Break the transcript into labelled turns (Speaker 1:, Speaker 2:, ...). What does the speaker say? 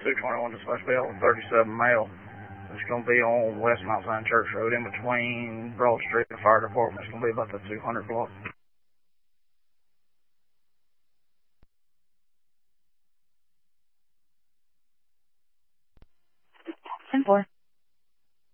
Speaker 1: 221 dispatch bell, 37 male. It's going to be on West Mount Zion Church Road in between Broad Street and the fire department. It's going to be about the 200 block.
Speaker 2: 10-4.